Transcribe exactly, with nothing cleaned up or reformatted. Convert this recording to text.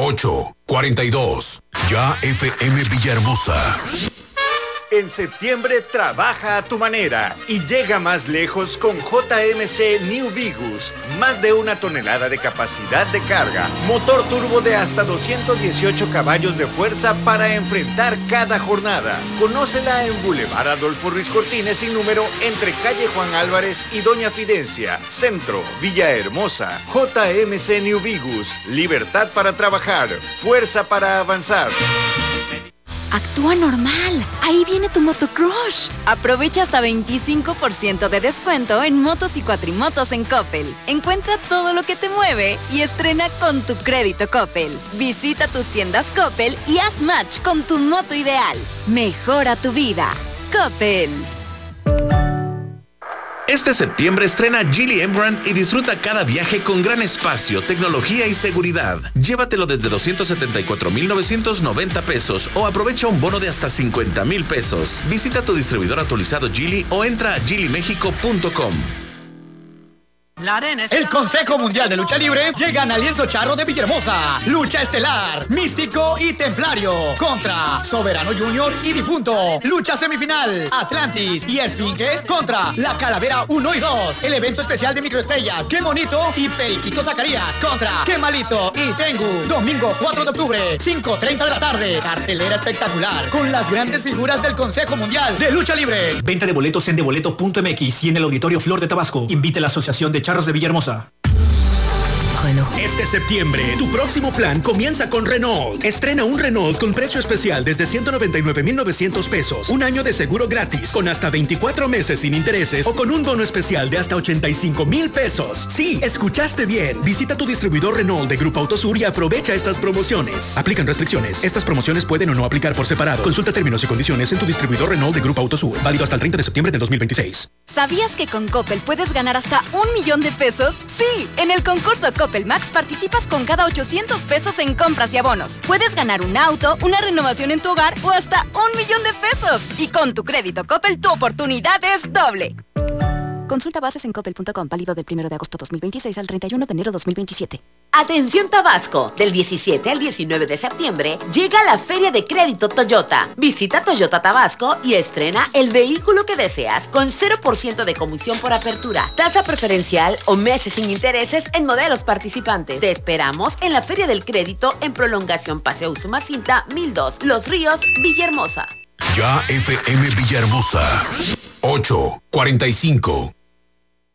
ocho cuarenta y dos. Ya F M Villahermosa. En septiembre trabaja a tu manera y llega más lejos con J M C New Vigus. Más de una tonelada de capacidad de carga. Motor turbo de hasta doscientos dieciocho caballos de fuerza para enfrentar cada jornada. Conócela en Boulevard Adolfo Ruiz Cortines sin número entre calle Juan Álvarez y Doña Fidencia. Centro, Villahermosa. J M C New Vigus. Libertad para trabajar. Fuerza para avanzar. Actúa normal. Ahí viene tu motocrush. Aprovecha hasta veinticinco por ciento de descuento en motos y cuatrimotos en Coppel. Encuentra todo lo que te mueve y estrena con tu crédito Coppel. Visita tus tiendas Coppel y haz match con tu moto ideal. Mejora tu vida. Coppel. Este septiembre estrena Geely Embraer y disfruta cada viaje con gran espacio, tecnología y seguridad. Llévatelo desde doscientos setenta y cuatro mil novecientos noventa pesos o aprovecha un bono de hasta cincuenta mil pesos. Visita tu distribuidor autorizado Geely o entra a geely mexico punto com. El Consejo Mundial de Lucha Libre llega al Lienzo Charro de Villahermosa. Lucha estelar, místico y templario contra Soberano Junior y Difunto. Lucha semifinal, Atlantis y Esfinge contra La Calavera uno y dos. El evento especial de microestrellas, Qué Monito y Periquito Zacarías contra Qué Malito y Tengu. Domingo cuatro de octubre, cinco treinta de la tarde. Cartelera espectacular con las grandes figuras del Consejo Mundial de Lucha Libre. Venta de boletos en deboleto punto m x y en el Auditorio Flor de Tabasco. Invite a la Asociación de Charros de Villahermosa. Este septiembre, tu próximo plan comienza con Renault. Estrena un Renault con precio especial desde ciento noventa y nueve mil novecientos pesos. Un año de seguro gratis con hasta veinticuatro meses sin intereses o con un bono especial de hasta ochenta y cinco mil pesos. Sí, escuchaste bien. Visita tu distribuidor Renault de Grupo Autosur y aprovecha estas promociones. Aplican restricciones. Estas promociones pueden o no aplicar por separado. Consulta términos y condiciones en tu distribuidor Renault de Grupo Autosur. Válido hasta el treinta de septiembre del dos mil veintiséis. ¿Sabías que con Coppel puedes ganar hasta un millón de pesos? Sí, en el concurso Coppel Max participas con cada ochocientos pesos en compras y abonos. Puedes ganar un auto, una renovación en tu hogar o hasta un millón de pesos. Y con tu crédito Coppel tu oportunidad es doble. Consulta bases en coppel punto com, válido del primero de agosto dos mil veintiséis al treinta y uno de enero dos mil veintisiete. Atención Tabasco, del diecisiete al diecinueve de septiembre llega la Feria de Crédito Toyota. Visita Toyota Tabasco y estrena el vehículo que deseas con cero por ciento de comisión por apertura, tasa preferencial o meses sin intereses en modelos participantes. Te esperamos en la Feria del Crédito en Prolongación Paseo Usumacinta mil dos, Los Ríos, Villahermosa. Ya F M Villahermosa. ocho cuarenta y cinco.